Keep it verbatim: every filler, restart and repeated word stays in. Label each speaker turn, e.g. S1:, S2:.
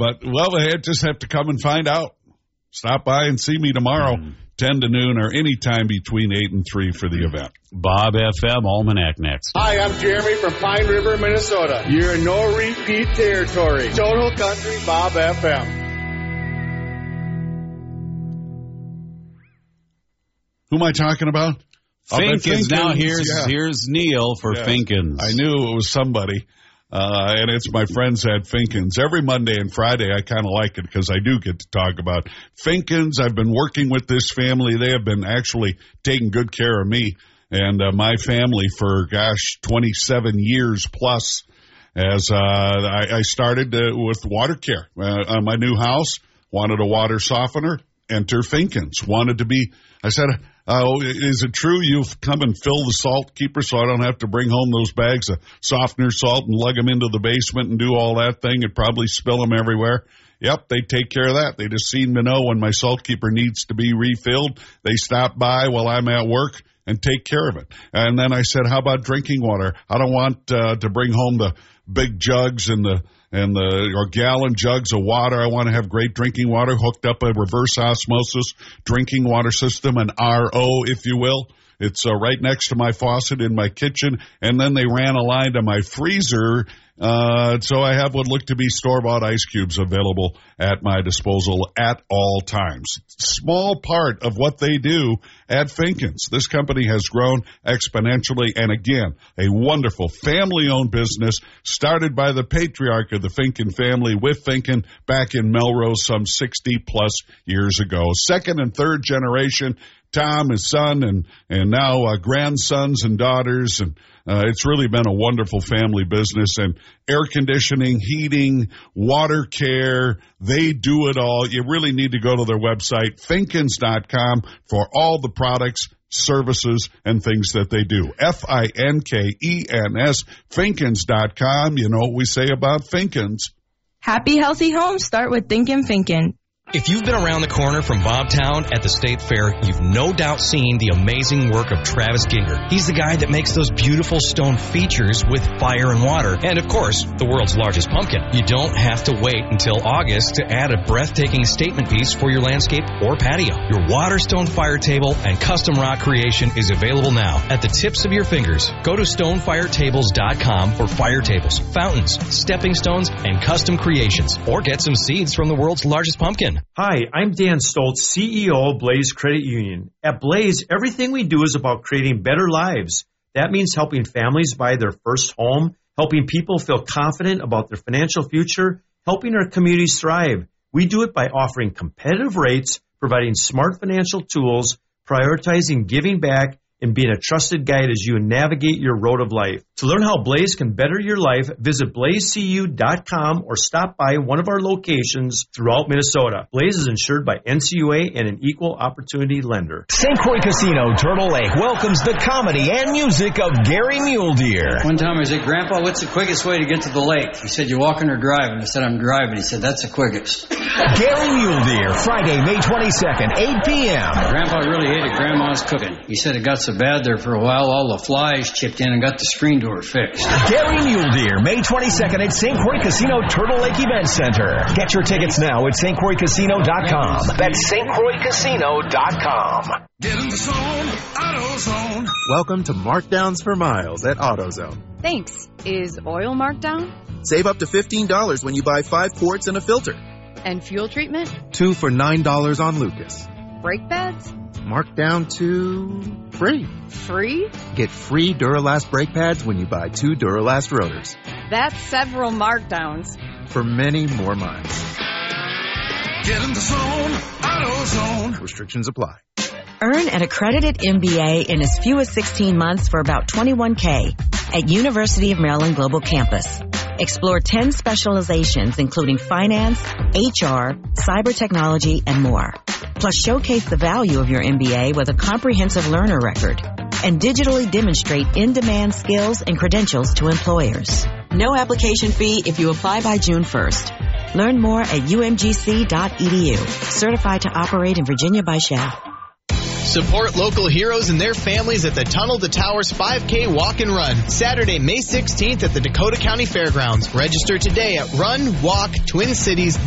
S1: but, well, they just have to come and find out. Stop by and see me tomorrow, mm. ten to noon, or any time between eight and three for the event.
S2: Bob F M Almanac next.
S3: Hi, I'm Jeremy from Pine River, Minnesota. You're in no repeat territory. Total Country Bob F M.
S1: Who am I talking about?
S2: Finkins. Now here's yeah. here's Neil for yes. Finkins.
S1: I knew it was somebody. Uh, and it's my friends at Finkins. Every Monday and Friday, I kind of like it because I do get to talk about Finkins. I've been working with this family. They have been actually taking good care of me and uh, my family for, gosh, twenty-seven years plus. As uh, I, I started uh, with water care uh, on my new house, wanted a water softener, enter Finkins. Wanted to be, I said, oh, is it true you've come and filled the salt keeper so I don't have to bring home those bags of softener salt and lug them into the basement and do all that thing and probably spill them everywhere? Yep, they take care of that. They just seem to know when my salt keeper needs to be refilled. They stop by while I'm at work and take care of it. And then I said, how about drinking water? I don't want uh, to bring home the big jugs and the and the or gallon jugs of water. I want to have great drinking water, hooked up a reverse osmosis drinking water system, an R O, if you will. It's uh, right next to my faucet in my kitchen, and then they ran a line to my freezer, uh, so I have what look to be store-bought ice cubes available at my disposal at all times. Small part of what they do at Finkins. This company has grown exponentially, and again, a wonderful family-owned business started by the patriarch of the Finkin family with Finkin back in Melrose some sixty-plus years ago. Second and third generation, Tom, his son, and and now uh, grandsons and daughters, and uh, it's really been a wonderful family business. And air conditioning, heating, water care, they do it all. You really need to go to their website, finkins dot com, for all the products, services, and things that they do. F I N K E N S, finkins dot com. You know what we say about Finkins.
S4: Happy, healthy homes start with thinking Finkin.
S5: If you've been around the corner from Bobtown at the State Fair, you've no doubt seen the amazing work of Travis Ginger. He's the guy that makes those beautiful stone features with fire and water, and of course, the world's largest pumpkin. You don't have to wait until August to add a breathtaking statement piece for your landscape or patio. Your Waterstone fire table and custom rock creation is available now at the tips of your fingers. Go to stone fire tables dot com for fire tables, fountains, stepping stones, and custom creations, or get some seeds from the world's largest pumpkin.
S6: Hi, I'm Dan Stoltz, C E O of Blaze Credit Union. At Blaze, everything we do is about creating better lives. That means helping families buy their first home, helping people feel confident about their financial future, helping our communities thrive. We do it by offering competitive rates, providing smart financial tools, prioritizing giving back, and being a trusted guide as you navigate your road of life. To learn how Blaze can better your life, visit blaze c u dot com or stop by one of our locations throughout Minnesota. Blaze is insured by N C U A and an equal opportunity lender.
S7: Saint Croix Casino, Turtle Lake welcomes the comedy and music of Gary Mule Deer.
S8: One time I said, Grandpa, what's the quickest way to get to the lake? He said, you walking or driving? I said, I'm driving. He said, that's the quickest.
S7: Gary Mule Deer, Friday, May twenty-second, eight p.m.
S8: Grandpa really hated Grandma's cooking. He said it got so bad there for a while, all the flies chipped in and got the screen door fixed.
S7: Gary Mule Deer, May twenty-second at Saint Croix Casino Turtle Lake Event Center. Get your tickets now at st croix casino dot com. That's st croix casino dot com.
S9: Get in the zone, AutoZone.
S10: Welcome to Markdowns for Miles at AutoZone.
S11: Thanks. Is oil marked down?
S10: Save up to fifteen dollars when you buy five quarts and a filter.
S11: And fuel treatment?
S10: Two for nine dollars on Lucas.
S11: Brake pads?
S10: Marked down to free.
S11: Free?
S10: Get free Duralast brake pads when you buy two Duralast rotors.
S11: That's several markdowns.
S10: For many more miles.
S9: Get in the zone, AutoZone.
S10: Restrictions apply.
S12: Earn an accredited M B A in as few as sixteen months for about twenty-one thousand dollars at University of Maryland Global Campus. Explore ten specializations including finance, H R, cyber technology, and more. Plus, showcase the value of your M B A with a comprehensive learner record and digitally demonstrate in-demand skills and credentials to employers. No application fee if you apply by June first. Learn more at u m g c dot e d u. Certified to operate in Virginia by Shell.
S13: Support local heroes and their families at the Tunnel to Towers five K Walk and Run, Saturday, May sixteenth at the Dakota County Fairgrounds. Register today at run walk twin cities